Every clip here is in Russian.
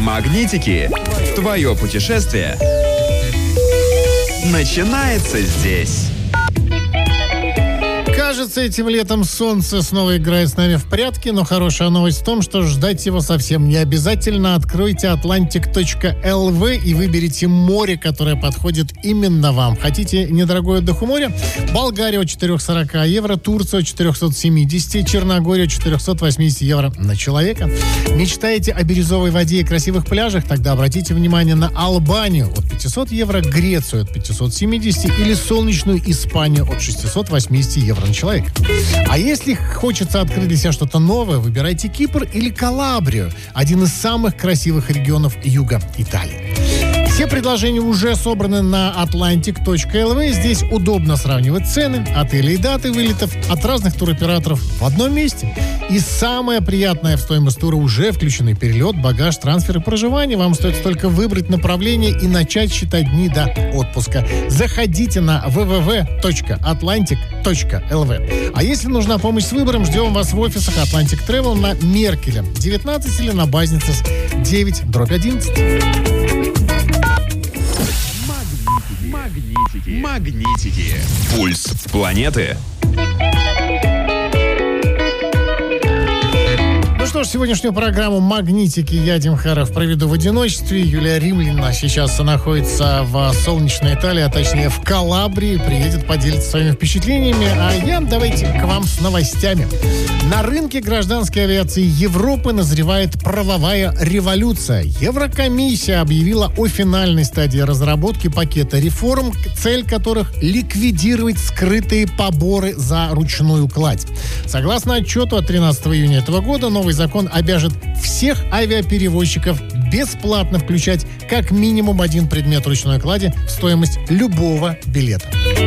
Магнитики. Твое путешествие начинается здесь. Кажется, этим летом солнце снова играет с нами в прятки, но хорошая новость в том, что ждать его совсем не обязательно. Откройте atlantic.lv и выберите море, которое подходит именно вам. Хотите недорогой отдых у моря? Болгария от 440 евро, Турция от 470, Черногория от 480 евро на человека. Мечтаете о бирюзовой воде и красивых пляжах? Тогда обратите внимание на Албанию от 500 евро, Грецию от 570 или солнечную Испанию от 680 евро на человек. А если хочется открыть для себя что-то новое, выбирайте Кипр или Калабрию, один из самых красивых регионов юга Италии. Все предложения уже собраны на atlantic.lv. Здесь удобно сравнивать цены, отели и даты вылетов от разных туроператоров в одном месте. И самое приятное, в стоимость тура уже включены перелет, багаж, трансфер и проживание. Вам стоит только выбрать направление и начать считать дни до отпуска. Заходите на www.atlantic.lv. А если нужна помощь с выбором, ждем вас в офисах Atlantic Travel на Меркеля 19 или на Базница 9/11. Магнитики. Пульс планеты. Ну что ж, сегодняшнюю программу «Магнитики» я, Дим Харов, проведу в одиночестве. Юлия Римлина сейчас находится в солнечной Италии, а точнее в Калабрии. Приедет поделиться своими впечатлениями. А я давайте к вам с новостями. На рынке гражданской авиации Европы назревает правовая революция. Еврокомиссия объявила о финальной стадии разработки пакета реформ, цель которых – ликвидировать скрытые поборы за ручную кладь. Согласно отчету от 13 июня этого года, новый закон обяжет всех авиаперевозчиков бесплатно включать как минимум один предмет ручной клади в стоимость любого билета.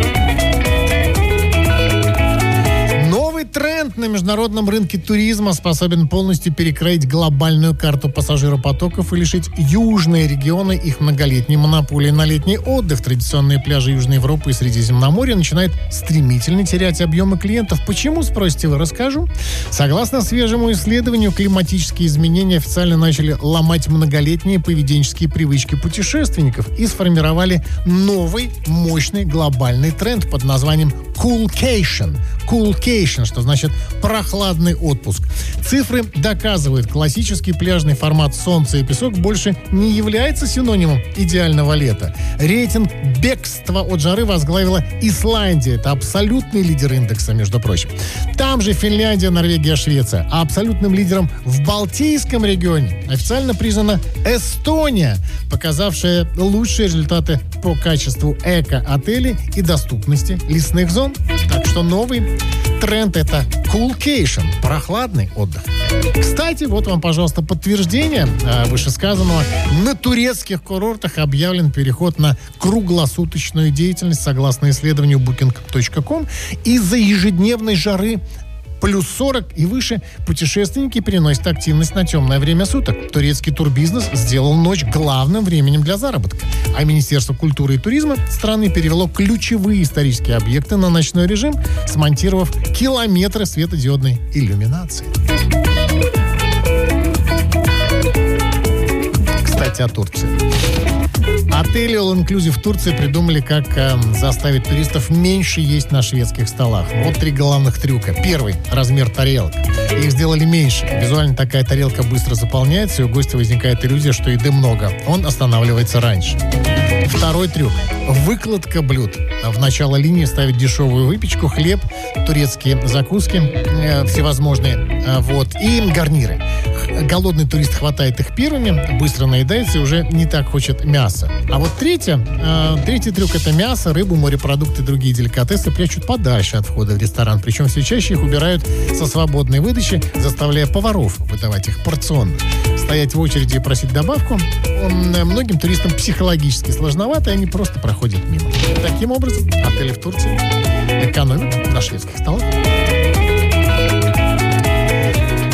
Новый тренд на международном рынке туризма способен полностью перекроить глобальную карту пассажиропотоков и лишить южные регионы их многолетней монополии на летний отдых. Традиционные пляжи Южной Европы и Средиземноморья начинают стремительно терять объемы клиентов. Почему, спросите вы, расскажу. Согласно свежему исследованию, климатические изменения официально начали ломать многолетние поведенческие привычки путешественников и сформировали новый мощный глобальный тренд под названием «Coolcation». Coolcation, что значит прохладный отпуск. Цифры доказывают, классический пляжный формат солнца и песок больше не является синонимом идеального лета. Рейтинг бегства от жары возглавила Исландия. Это абсолютный лидер индекса, между прочим. Там же Финляндия, Норвегия, Швеция. А абсолютным лидером в Балтийском регионе официально признана Эстония, показавшая лучшие результаты по качеству эко-отелей и доступности лесных зон. Так что новый тренд — это coolcation, прохладный отдых. Кстати, вот вам, пожалуйста, подтверждение вышесказанного. На турецких курортах объявлен переход на круглосуточную деятельность согласно исследованию booking.com. Из-за ежедневной жары плюс 40 и выше путешественники переносят активность на темное время суток. Турецкий турбизнес сделал ночь главным временем для заработка. А Министерство культуры и туризма страны перевело ключевые исторические объекты на ночной режим, смонтировав километры светодиодной иллюминации. Кстати, о Турции. Отели All Inclusive в Турции придумали, как заставить туристов меньше есть на шведских столах. Вот 3 главных трюка. Первый – размер тарелок. Их сделали меньше. Визуально такая тарелка быстро заполняется, и у гостя возникает иллюзия, что еды много. Он останавливается раньше. Второй трюк – выкладка блюд. В начало линии ставить дешевую выпечку, хлеб, турецкие закуски всевозможные, и гарниры. Голодный турист хватает их первыми, быстро наедается и уже не так хочет мяса. А вот третий трюк – это мясо, рыбу, морепродукты и другие деликатесы прячут подальше от входа в ресторан. Причем все чаще их убирают со свободной выдачи, заставляя поваров выдавать их порционно. Стоять в очереди и просить добавку многим туристам психологически сложновато, и они просто проходят мимо. Таким образом, отели в Турции экономят на шведских столах. По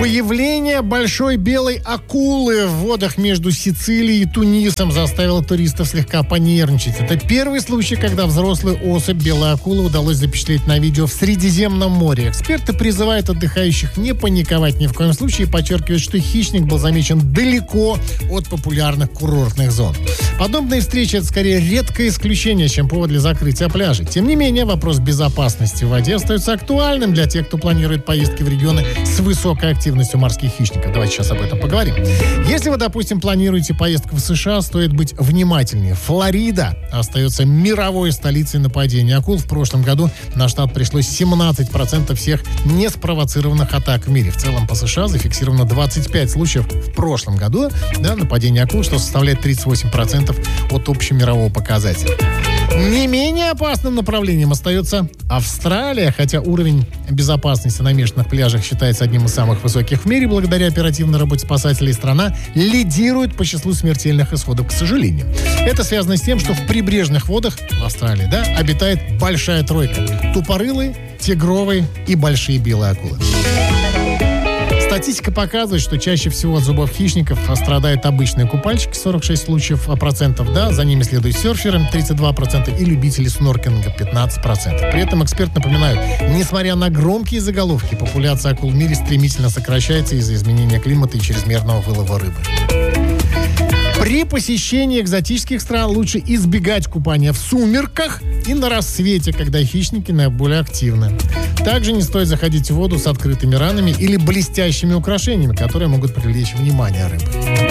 Появление большой белой акулы в водах между Сицилией и Тунисом заставило туристов слегка понервничать. Это первый случай, когда взрослую особь белой акулы удалось запечатлеть на видео в Средиземном море. Эксперты призывают отдыхающих не паниковать ни в коем случае и подчеркивают, что хищник был замечен далеко от популярных курортных зон. Подобные встречи – это скорее редкое исключение, чем повод для закрытия пляжей. Тем не менее, вопрос безопасности в воде остается актуальным для тех, кто планирует поездки в регионы с высокой активностью морских хищников. Давайте сейчас об этом поговорим. Если вы, допустим, планируете поездку в США, стоит быть внимательнее. Флорида остается мировой столицей нападения акул. В прошлом году на штат пришлось 17% всех неспровоцированных атак в мире. В целом по США зафиксировано 25 случаев в прошлом году нападения акул, что составляет 38% от общемирового показателя. Не менее опасным направлением остается Австралия, хотя уровень безопасности на местных пляжах считается одним из самых высоких в мире. Благодаря оперативной работе спасателей страна лидирует по числу смертельных исходов, к сожалению. Это связано с тем, что в прибрежных водах в Австралии обитает большая тройка: тупорылые, тигровые и большие белые акулы. Статистика показывает, что чаще всего от зубов хищников страдают обычные купальщики, 46 случаев процентов, за ними следуют серферы, 32%, и любители сноркинга, 15%. При этом эксперты напоминают, несмотря на громкие заголовки, популяция акул в мире стремительно сокращается из-за изменения климата и чрезмерного вылова рыбы. При посещении экзотических стран лучше избегать купания в сумерках и на рассвете, когда хищники наиболее активны. Также не стоит заходить в воду с открытыми ранами или блестящими украшениями, которые могут привлечь внимание рыбы.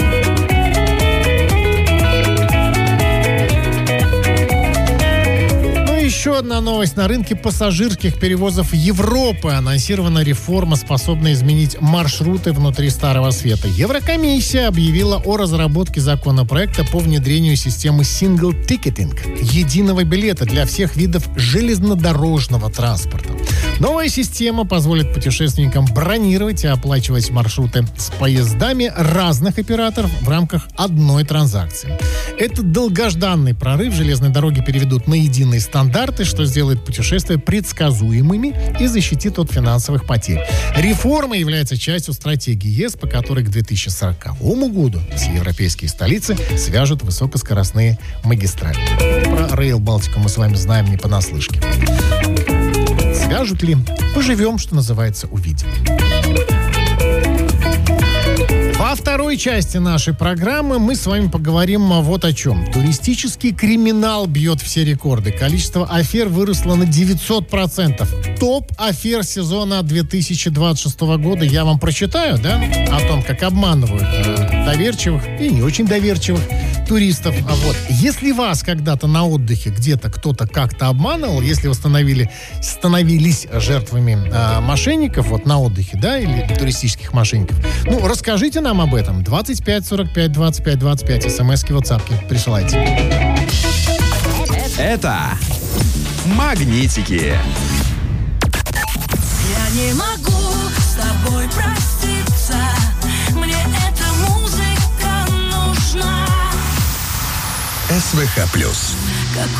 Еще одна новость. На рынке пассажирских перевозов Европы анонсирована реформа, способная изменить маршруты внутри Старого Света. Еврокомиссия объявила о разработке законопроекта по внедрению системы Single Ticketing – единого билета для всех видов железнодорожного транспорта. Новая система позволит путешественникам бронировать и оплачивать маршруты с поездами разных операторов в рамках одной транзакции. Этот долгожданный прорыв железной дороги переведут на единые стандарты, что сделает путешествия предсказуемыми и защитит от финансовых потерь. Реформа является частью стратегии ЕС, по которой к 2040 году все европейские столицы свяжут высокоскоростные магистрали. Про Rail Балтику мы с вами знаем не понаслышке. Свяжут ли? Поживем, что называется, увидим. Во второй части нашей программы мы с вами поговорим вот о чем. Туристический криминал бьет все рекорды. Количество афер выросло на 900%. Топ афер сезона 2026 года я вам прочитаю, о том, как обманывают доверчивых и не очень доверчивых туристов. Если вас когда-то на отдыхе где-то кто-то как-то обманывал, если вы становились жертвами мошенников на отдыхе, или туристических мошенников, расскажите нам об этом. 25 45 25 25. СМСки, ватсапки присылайте. Это «Магнитики». Я не могу с тобой проститься. Мне эта музыка нужна. СВХ+.